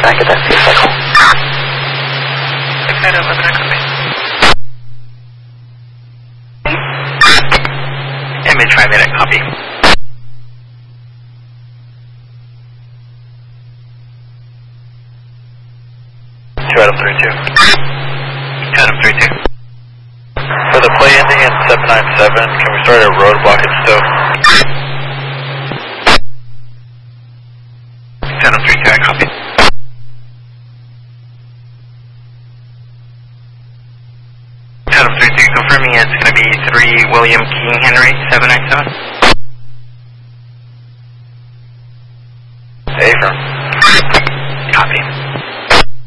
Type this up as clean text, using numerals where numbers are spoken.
back at that field cycle. Excited 11, I copy. Image 5 minute, copy. Adam 32. Adam 32. For the play ending in 797, can we start a roadblock in Stowe? Adam 32, I copy. Adam 32, confirming it's going to be 3 William King Henry, 797. Affirm.